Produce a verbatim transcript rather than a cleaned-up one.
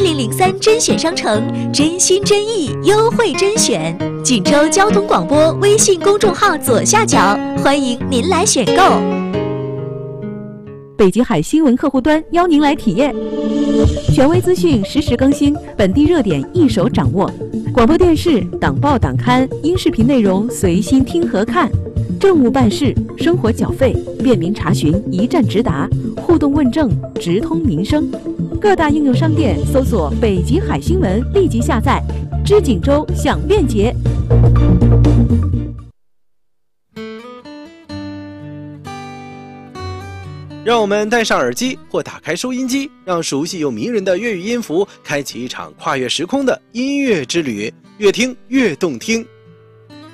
零零三甄选商城，真心真意，优惠甄选。锦州交通广播微信公众号左下角，欢迎您来选购。 北极海新闻客户端邀您来体验，权威资讯实时更新，本地热点一手掌握。广播电视、党报党刊、音视频内容随心听和看，政务办事、生活缴费便民查询，一站直达，互动问政，直通民生。各大应用商店搜索北极海新闻，立即下载，知锦州享便捷。 让我们戴上耳机或打开收音机，让熟悉又迷人的粤语音符开启一场跨越时空的音乐之旅，越听越动听。